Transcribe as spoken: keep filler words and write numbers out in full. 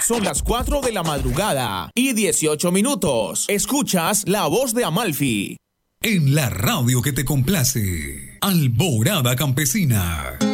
Son las cuatro de la madrugada y dieciocho minutos. Escuchas La Voz de Amalfi. En la radio que te complace, Alborada Campesina.